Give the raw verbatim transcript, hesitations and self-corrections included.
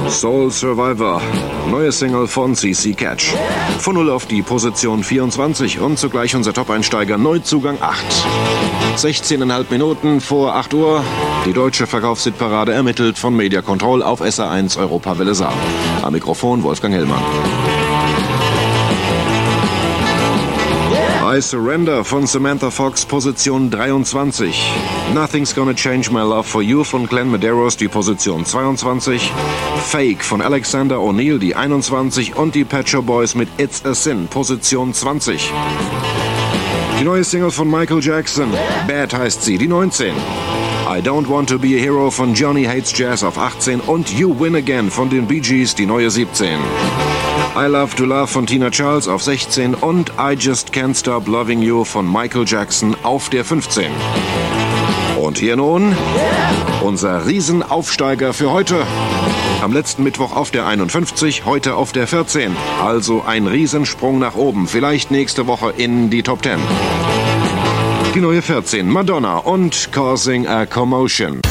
Soul Survivor, neue Single von C C Catch. Von null auf die Position vierundzwanzig und zugleich unser Top-Einsteiger, Neuzugang acht. sechzehn Komma fünf Minuten vor acht Uhr. Die deutsche Verkaufshitparade ermittelt von Media Control auf S R eins Europawelle Saar. Am Mikrofon Wolfgang Hellmann. I Surrender von Samantha Fox, Position dreiundzwanzig. Nothing's Gonna Change My Love for You von Glenn Medeiros, die Position zweiundzwanzig. Fake von Alexander O'Neal, die einundzwanzig. Und die Pet Shop Boys mit It's a Sin, Position zwanzig. Die neue Single von Michael Jackson, Bad heißt sie, die neunzehn. I Don't Want to Be a Hero von Johnny Hates Jazz auf achtzehn und You Win Again von den Bee Gees, die neue siebzehn. I Love to Love von Tina Charles auf sechzehn und I Just Can't Stop Loving You von Michael Jackson auf der fünfzehn. Und hier nun unser Riesenaufsteiger für heute. Am letzten Mittwoch auf der einundfünfzig, heute auf der vierzehn. Also ein Riesensprung nach oben, vielleicht nächste Woche in die Top zehn. Die neue vierzehn, Madonna und Causing a Commotion.